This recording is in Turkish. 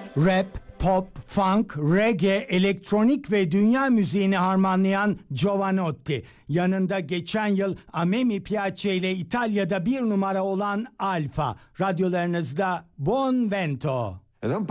Rap, pop, funk, reggae, elektronik ve dünya müziğini harmanlayan Jovanotti. Yanında geçen yıl Amemi Piace ile İtalya'da bir numara olan Alfa. Radyolarınızda Buon Vento.